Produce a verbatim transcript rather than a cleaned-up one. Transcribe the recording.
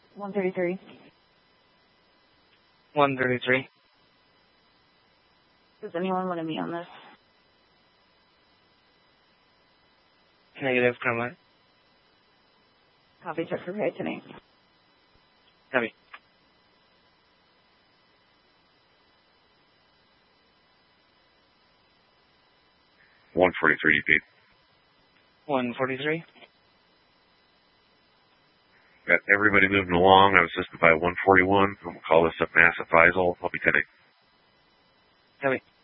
one thirty-three. one thirty-three. Does anyone want to be on this? Negative, Kremlin. Copy, check for pay tonight. Copy. one forty-three D P. one forty-three. Got everybody moving along. I was assisted by one forty-one. I'm going to call this up Massive Faisal. I'll be ten eight. Copy.